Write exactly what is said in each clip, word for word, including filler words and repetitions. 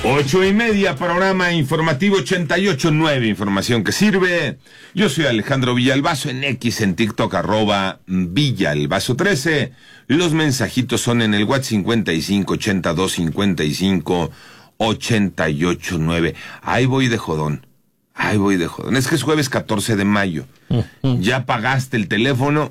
Ocho y media, programa informativo ochenta y ocho punto nueve, información que sirve. Yo soy Alejandro Villalbazo, en X, en TikTok, arroba Villalbazo trece. Los mensajitos son en el WhatsApp cincuenta y cinco ochenta y dos cincuenta y cinco ochenta y ocho nueve. Ahí voy de jodón. Ahí voy de jodón. Es que es jueves catorce de mayo. ¿Ya pagaste el teléfono?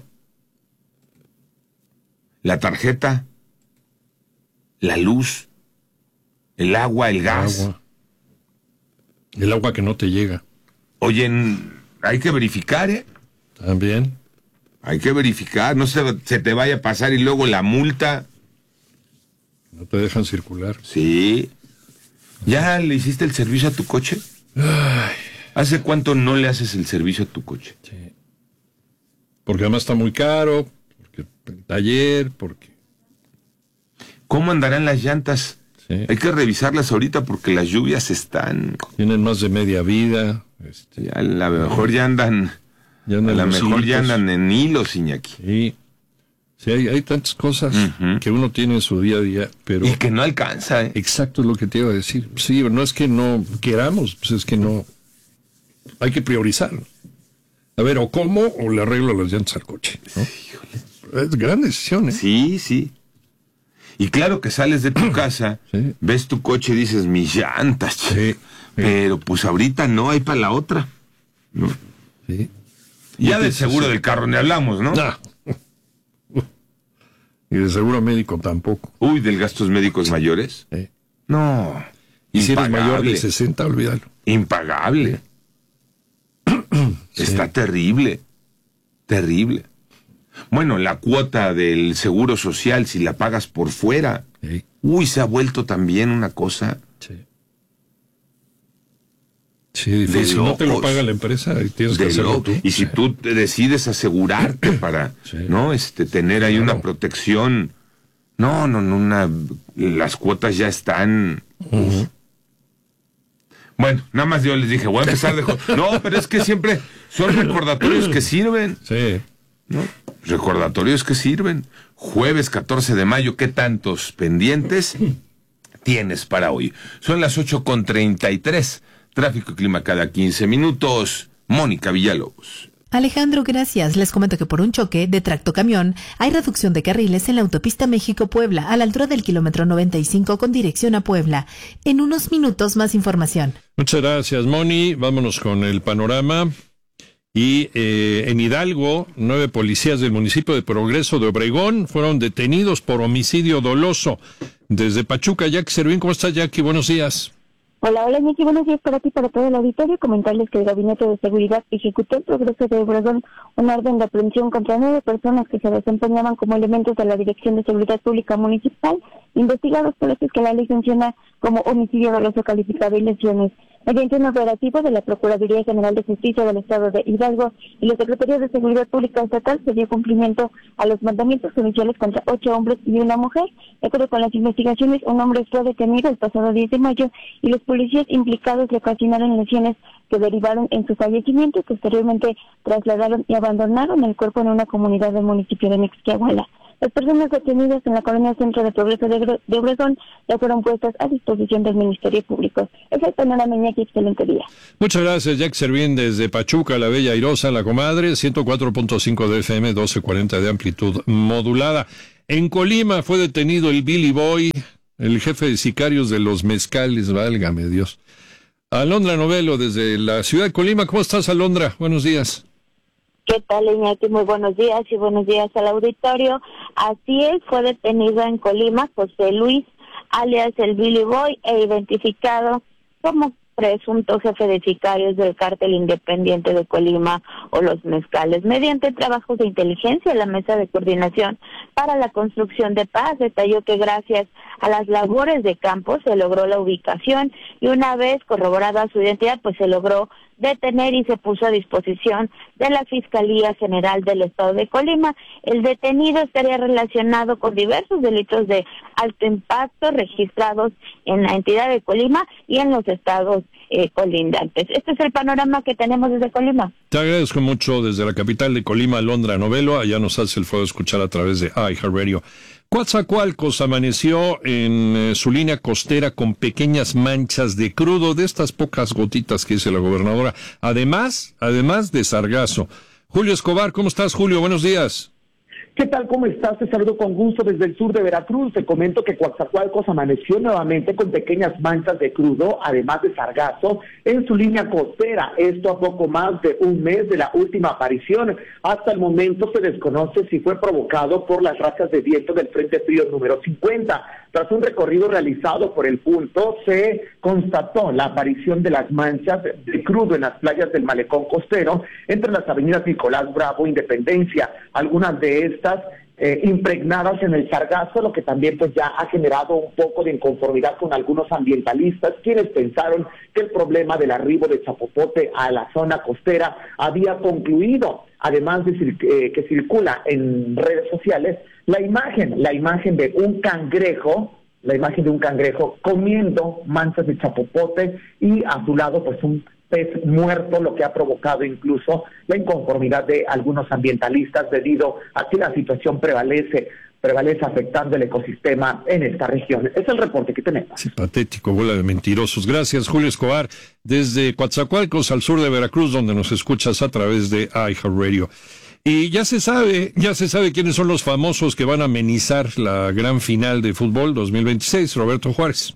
¿La tarjeta? ¿La luz? ¿El agua? ¿El gas? El agua, el agua que no te llega. Oye, hay que verificar, ¿eh? También. Hay que verificar, no se, se te vaya a pasar y luego la multa. No te dejan circular. Sí. ¿Ya le hiciste el servicio a tu coche? Ay. ¿Hace cuánto no le haces el servicio a tu coche? Sí. Porque además está muy caro, porque el taller, porque... ¿Cómo andarán las llantas? Sí. Hay que revisarlas ahorita porque las lluvias están... Tienen más de media vida. Este... Ya, a lo mejor ya andan... Ya andan a lo mejor hilitos. ya andan en hilos, Iñaki. Sí. Sí, hay, hay tantas cosas uh-huh. que uno tiene en su día a día, pero... Y que no alcanza, ¿eh? Exacto, es lo que te iba a decir. Sí, no es que no queramos, pues es que no... Hay que priorizar. A ver, o como o le arreglo las llantas al coche, ¿no? Híjole. Es gran decisión, ¿eh? Sí, sí. Y claro que sales de tu casa, sí. ves tu coche y dices, mis llantas. Sí, sí. Pero pues ahorita no hay para la otra, ¿no? Sí. Ya del seguro sí. del carro ni hablamos, ¿no? No. Y del seguro médico tampoco. Uy, ¿del gastos médicos mayores? Sí. No. Y si eres mayor de sesenta, olvídalo. Impagable. Sí. Está terrible. Terrible. Bueno, la cuota del seguro social, si la pagas por fuera, sí. uy, se ha vuelto también una cosa... Sí. Sí, difícil. Si no te lo paga la empresa, tienes que hacerlo tú. Y si sí. tú te decides asegurarte para, sí. ¿no? Este, tener ahí claro. una protección. No, no, no, una... Las cuotas ya están... Uh-huh. Bueno, nada más yo les dije, voy a empezar de... No, pero es que siempre son recordatorios que sirven. Sí. ¿No? Recordatorios que sirven. Jueves catorce de mayo, ¿qué tantos pendientes tienes para hoy? Son las ocho con treinta y tres. Tráfico y clima cada quince minutos. Mónica Villalobos. Alejandro, gracias. Les comento que por un choque de tractocamión hay reducción de carriles en la autopista México-Puebla, a la altura del kilómetro noventa y cinco con dirección a Puebla. En unos minutos más información. Muchas gracias, Moni. Vámonos con el panorama. Y eh, en Hidalgo, nueve policías del municipio de Progreso de Obregón fueron detenidos por homicidio doloso. Desde Pachuca, Jackie Servín, ¿cómo estás, Jackie? Buenos días. Hola, hola, Nicky, buenos días para ti, para todo el auditorio. Comentarles que el Gabinete de Seguridad ejecutó el Progreso de Obregón una orden de aprehensión contra nueve personas que se desempeñaban como elementos de la Dirección de Seguridad Pública Municipal, investigados por los que la ley sanciona como homicidio doloso calificado y lesiones. Mediante un operativo de la Procuraduría General de Justicia del Estado de Hidalgo y la Secretaría de Seguridad Pública Estatal se dio cumplimiento a los mandamientos judiciales contra ocho hombres y una mujer. De acuerdo con las investigaciones, un hombre fue detenido el pasado diez de mayo y los policías implicados le ocasionaron lesiones que derivaron en su fallecimiento y posteriormente trasladaron y abandonaron el cuerpo en una comunidad del municipio de Mixquiahuala. Las personas detenidas en la colonia Centro de Progreso de Obregón ya fueron puestas a disposición del Ministerio Público. Es el panorama, Iñaki, excelente día. Muchas gracias, Jackie Servín, desde Pachuca, la bella airosa, la comadre, ciento cuatro punto cinco de F M, doce cuarenta de amplitud modulada. En Colima fue detenido el Billy Boy, el jefe de sicarios de los mezcales, válgame Dios. Alondra Novelo, desde la ciudad de Colima. ¿Cómo estás, Alondra? Buenos días. ¿Qué tal, Iñaki? Muy buenos días y buenos días al auditorio. Así es, fue detenido en Colima José Luis, alias el Billy Boy, e identificado como presunto jefe de sicarios del Cártel Independiente de Colima o los Mezcales. Mediante trabajos de inteligencia, la Mesa de Coordinación para la Construcción de Paz detalló que gracias a las labores de campo se logró la ubicación y una vez corroborada su identidad, pues se logró detener y se puso a disposición de la Fiscalía General del Estado de Colima. El detenido estaría relacionado con diversos delitos de alto impacto registrados en la entidad de Colima y en los estados eh, colindantes. Este es el panorama que tenemos desde Colima. Te agradezco mucho desde la capital de Colima, Alondra Novelo. Allá nos hace el fuego escuchar a través de iHeartRadio. Coatzacoalcos amaneció en eh, su línea costera con pequeñas manchas de crudo, de estas pocas gotitas que dice la gobernadora, además, además de sargazo. Julio Escobar, ¿cómo estás, Julio? Buenos días. ¿Qué tal? ¿Cómo estás? Te saludo con gusto desde el sur de Veracruz. Te comento que Coatzacoalcos amaneció nuevamente con pequeñas manchas de crudo, además de sargazo, en su línea costera. Esto a poco más de un mes de la última aparición. Hasta el momento se desconoce si fue provocado por las rachas de viento del Frente Frío número cincuenta. Tras un recorrido realizado por el punto, se constató la aparición de las manchas de crudo en las playas del malecón costero, entre las avenidas Nicolás Bravo, Independencia. Algunas de estas Eh, impregnadas en el sargazo, lo que también pues ya ha generado un poco de inconformidad con algunos ambientalistas, quienes pensaron que el problema del arribo de chapopote a la zona costera había concluido, además de eh, que circula en redes sociales la imagen, la imagen de un cangrejo, la imagen de un cangrejo comiendo manchas de chapopote y a su lado pues un pez muerto, lo que ha provocado incluso la inconformidad de algunos ambientalistas debido a que la situación prevalece, prevalece afectando el ecosistema en esta región. Es el reporte que tenemos. Sí, patético, bola de mentirosos. Gracias, Julio Escobar, desde Coatzacoalcos al sur de Veracruz, donde nos escuchas a través de iHeartRadio. Y ya se sabe, ya se sabe quiénes son los famosos que van a amenizar la gran final de fútbol dos mil veintiséis, Roberto Juárez.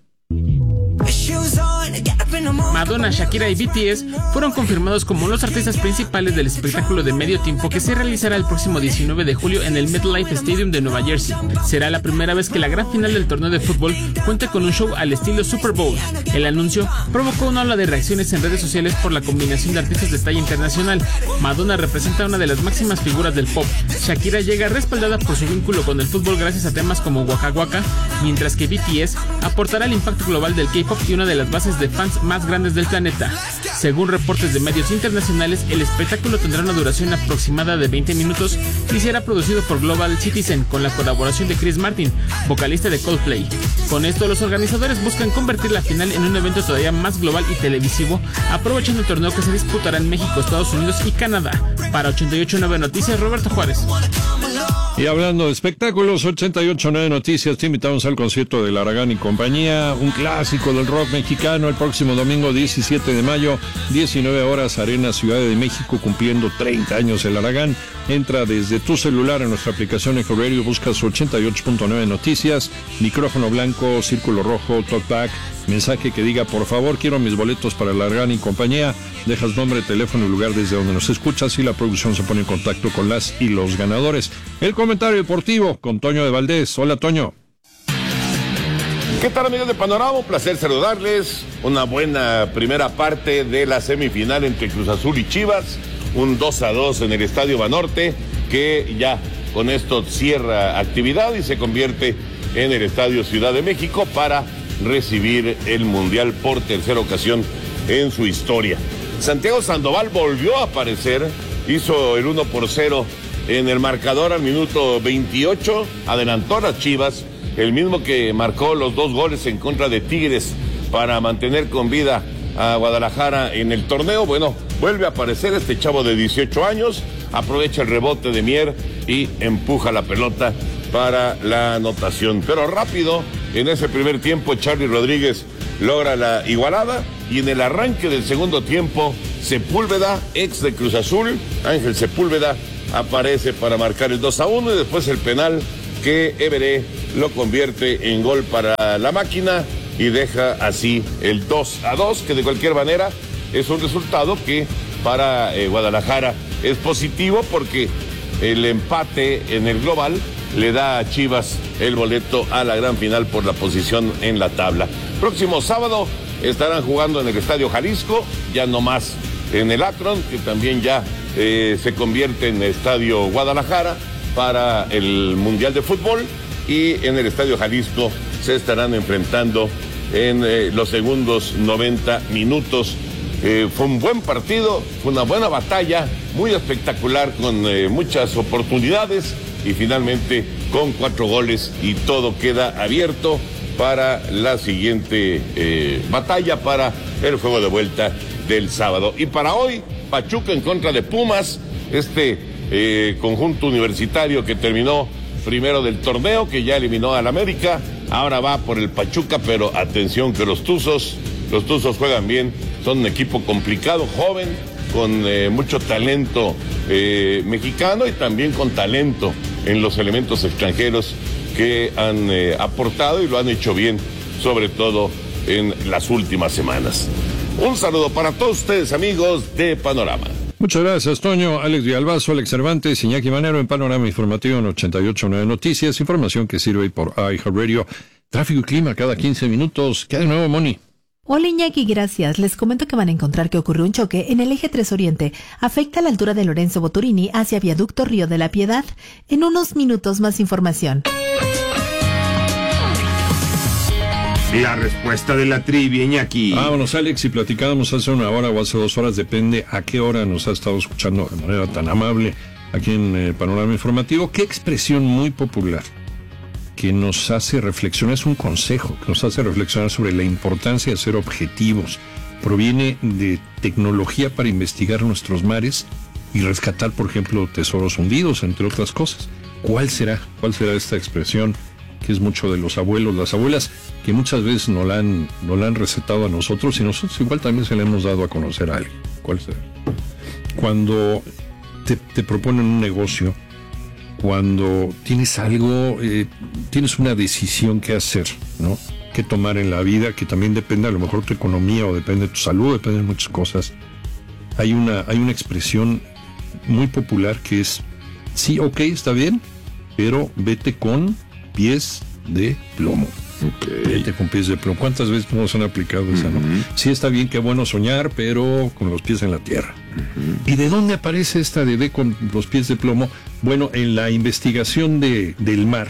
Madonna, Shakira y B T S fueron confirmados como los artistas principales del espectáculo de medio tiempo que se realizará el próximo diecinueve de julio en el MetLife Stadium de Nueva Jersey. Será la primera vez que la gran final del torneo de fútbol cuente con un show al estilo Super Bowl. El anuncio provocó una ola de reacciones en redes sociales por la combinación de artistas de talla internacional. Madonna representa una de las máximas figuras del pop. Shakira llega respaldada por su vínculo con el fútbol gracias a temas como Waka Waka, mientras que B T S aportará el impacto global del K-pop y una de las bases de fans más grandes del planeta. Según reportes de medios internacionales, el espectáculo tendrá una duración aproximada de veinte minutos y será producido por Global Citizen con la colaboración de Chris Martin, vocalista de Coldplay. Con esto, los organizadores buscan convertir la final en un evento todavía más global y televisivo, aprovechando el torneo que se disputará en México, Estados Unidos y Canadá. Para ochenta y ocho punto nueve Noticias, Roberto Juárez. Y hablando de espectáculos, ochenta y ocho punto nueve Noticias, te invitamos al concierto de Aragán y compañía, un clásico del rock mexicano, el próximo domingo diecisiete de mayo, diecinueve horas, Arena Ciudad de México, cumpliendo treinta años el Aragán. Entra desde tu celular en nuestra aplicación iHeartRadio, buscas ochenta y ocho punto nueve Noticias, micrófono blanco, círculo rojo, talkback, mensaje que diga, por favor, quiero mis boletos para el Aragán y compañía, dejas nombre, teléfono y lugar desde donde nos escuchas y la producción se pone en contacto con las y los ganadores. El comentario deportivo con Toño de Valdés. Hola, Toño. ¿Qué tal, amigos de Panorama? Un placer saludarles. Una buena primera parte de la semifinal entre Cruz Azul y Chivas. Un dos a dos en el Estadio Banorte, que ya con esto cierra actividad y se convierte en el Estadio Ciudad de México para recibir el Mundial por tercera ocasión en su historia. Santiago Sandoval volvió a aparecer, hizo el uno por cero en el marcador al minuto veintiocho, adelantó a las Chivas, el mismo que marcó los dos goles en contra de Tigres para mantener con vida a Guadalajara en el torneo. Bueno, vuelve a aparecer este chavo de dieciocho años, aprovecha el rebote de Mier y empuja la pelota para la anotación. Pero rápido, en ese primer tiempo, Charly Rodríguez logra la igualada y en el arranque del segundo tiempo, Sepúlveda, ex de Cruz Azul, Ángel Sepúlveda, aparece para marcar el dos a uno y después el penal que Everé lo convierte en gol para la máquina y deja así el dos a dos, que de cualquier manera es un resultado que para eh, Guadalajara es positivo porque el empate en el global le da a Chivas el boleto a la gran final por la posición en la tabla. Próximo sábado estarán jugando en el Estadio Jalisco, ya no más en el Akron, que también ya eh, se convierte en Estadio Guadalajara para el Mundial de Fútbol, y en el Estadio Jalisco se estarán enfrentando en eh, los segundos noventa minutos. Eh, fue un buen partido, fue una buena batalla, muy espectacular, con eh, muchas oportunidades y finalmente con cuatro goles, y todo queda abierto para la siguiente eh, batalla, para el juego de vuelta del sábado. Y para hoy, Pachuca en contra de Pumas, este eh, conjunto universitario que terminó primero del torneo, que ya eliminó al América, ahora va por el Pachuca, pero atención que los Tuzos, los Tuzos juegan bien, son un equipo complicado, joven, con eh, mucho talento eh, mexicano y también con talento en los elementos extranjeros que han eh, aportado y lo han hecho bien, sobre todo en las últimas semanas. Un saludo para todos ustedes, amigos de Panorama. Muchas gracias, Toño. Alex Villalbazo, Alex Cervantes, Iñaki Manero en Panorama Informativo en ochenta y ocho punto nueve Noticias. Información que sirve por iHeartRadio. Tráfico y clima cada quince minutos. ¿Qué hay de nuevo, Moni? Hola Iñaki, gracias. Les comento que van a encontrar que ocurrió un choque en el eje tres Oriente. Afecta a la altura de Lorenzo Boturini hacia Viaducto Río de la Piedad. En unos minutos más información. La respuesta de la trivia, Iñaki. Vámonos, Alex, y platicábamos hace una hora o hace dos horas, depende a qué hora nos ha estado escuchando de manera tan amable aquí en eh, Panorama Informativo. ¿Qué expresión muy popular que nos hace reflexionar, es un consejo que nos hace reflexionar sobre la importancia de ser objetivos, proviene de tecnología para investigar nuestros mares y rescatar, por ejemplo, tesoros hundidos, entre otras cosas? ¿Cuál será? ¿Cuál será esta expresión? Que es mucho de los abuelos, las abuelas, que muchas veces no la han, no la han recetado a nosotros y nosotros igual también se la hemos dado a conocer a alguien. ¿Cuál será? Cuando te, te proponen un negocio, cuando tienes algo, eh, tienes una decisión que hacer, ¿no? Que tomar en la vida, que también depende a lo mejor de tu economía o depende de tu salud, depende de muchas cosas. Hay una, hay una expresión muy popular que es, sí, ok, está bien, pero vete con pies de plomo. Okay. Vete con pies de plomo. ¿Cuántas veces nos han aplicado esa, uh-huh. no? Sí, está bien, qué bueno soñar, pero con los pies en la tierra. Uh-huh. ¿Y de dónde aparece esta de ve con los pies de plomo? Bueno, en la investigación de, del mar,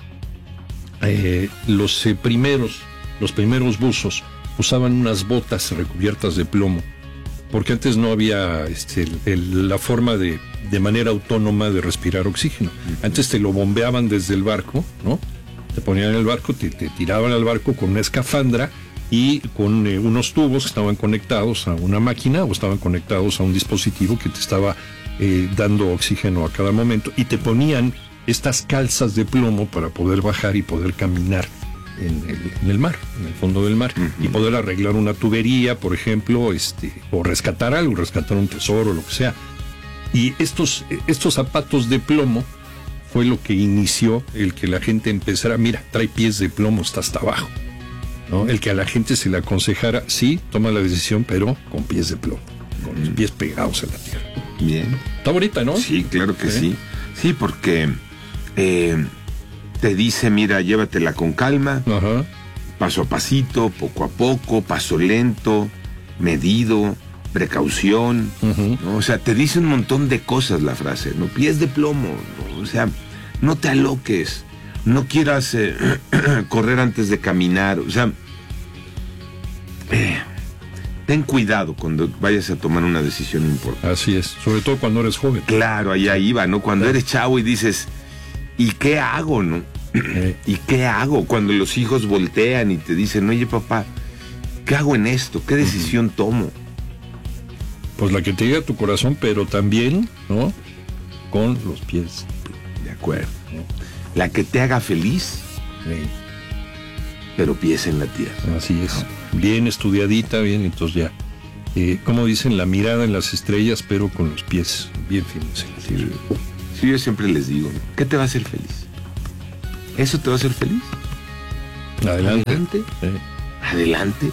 eh, los eh, primeros, los primeros buzos usaban unas botas recubiertas de plomo, porque antes no había este, el, el, la forma de, de manera autónoma de respirar oxígeno. Antes te lo bombeaban desde el barco, ¿no? Te ponían en el barco, te, te tiraban al barco con una escafandra y con eh, unos tubos que estaban conectados a una máquina o estaban conectados a un dispositivo que te estaba eh, dando oxígeno a cada momento, y te ponían estas calzas de plomo para poder bajar y poder caminar En el, en el mar, en el fondo del mar, uh-huh. y poder arreglar una tubería, por ejemplo, este, o rescatar algo, rescatar un tesoro, lo que sea. Y estos, estos zapatos de plomo fue lo que inició el que la gente empezara, mira, trae pies de plomo, está hasta abajo, ¿no? El que a la gente se le aconsejara, sí, toma la decisión, pero con pies de plomo, con uh-huh. los pies pegados a la tierra. Bien. Está bonita, ¿no? Sí, claro que sí. Sí, sí porque... Eh... te dice, mira, llévatela con calma, uh-huh. paso a pasito, poco a poco, paso lento, medido, precaución, uh-huh. ¿no? O sea, te dice un montón de cosas la frase, ¿no? Pies de plomo, ¿no? O sea, no te aloques, no quieras eh, correr antes de caminar, o sea, eh, ten cuidado cuando vayas a tomar una decisión importante. Así es, sobre todo cuando eres joven. Claro, allá iba, ¿no? Cuando claro. eres chavo y dices... ¿Y qué hago, no? ¿Y qué hago? Cuando los hijos voltean y te dicen, oye, papá, ¿qué hago en esto? ¿Qué decisión uh-huh. tomo? Pues la que te diga tu corazón, pero también, ¿no? Con los pies. De acuerdo. ¿No? La que te haga feliz, sí. pero pies en la tierra. Así es. ¿No? Bien estudiadita, bien, entonces ya. Eh, como dicen, la mirada en las estrellas, pero con los pies bien firmes en la tierra. Sí. Sí, yo siempre les digo, ¿qué te va a hacer feliz? ¿Eso te va a hacer feliz? Adelante. Adelante. Sí. Adelante.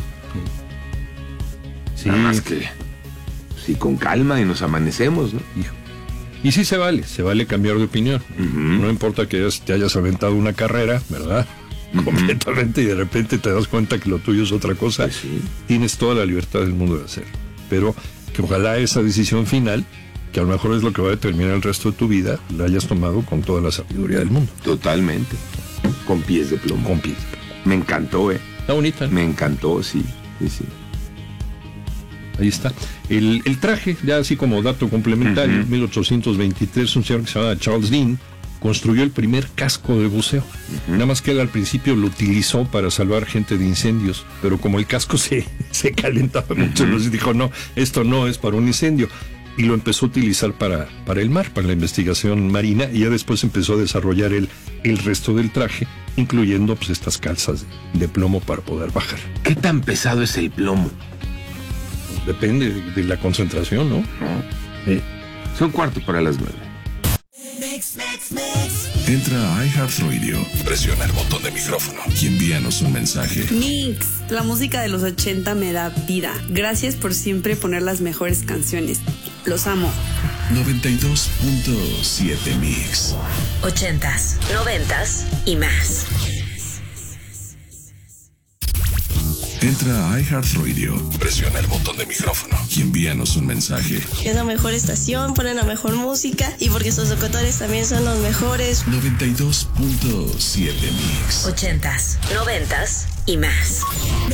Sí. Nada más que, sí, con calma y nos amanecemos, ¿no? Hijo. Y sí se vale, se vale cambiar de opinión. Uh-huh. No importa que te hayas aventado una carrera, ¿verdad? Uh-huh. Completamente, y de repente te das cuenta que lo tuyo es otra cosa. Pues sí. Tienes toda la libertad del mundo de hacer. Pero que ojalá esa decisión final, que a lo mejor es lo que va a determinar el resto de tu vida, la hayas tomado con toda la sabiduría del mundo. Totalmente. Con pies de plomo. Con pies de plomo. Me encantó, ¿eh? Está bonita. Me encantó, sí. Sí, sí. Ahí está. El, el traje, ya así como dato complementario, en uh-huh. mil ochocientos veintitrés, un señor que se llama Charles Dean construyó el primer casco de buceo. Uh-huh. Nada más que él al principio lo utilizó para salvar gente de incendios, pero como el casco se, se calentaba mucho, uh-huh. entonces dijo, no, esto no es para un incendio. y lo empezó a utilizar para, para el mar, para la investigación marina, y ya después empezó a desarrollar el, el resto del traje, incluyendo pues estas calzas de, de plomo para poder bajar. ¿Qué tan pesado es el plomo? Depende de, de la concentración, ¿no? ¿No? Sí. Son cuarto para las nueve. Entra a iHeartRadio, presiona el botón de micrófono y envíanos un mensaje. Mix, la música de los ochenta me da vida. Gracias por siempre poner las mejores canciones. Los amo. noventa y dos punto siete Mix. Ochentas, noventas y más. Entra a iHeartRadio, presiona el botón de micrófono y envíanos un mensaje. Es la mejor estación, ponen la mejor música y porque sus locutores también son los mejores. noventa y dos punto siete Mix. Ochentas, noventas y más.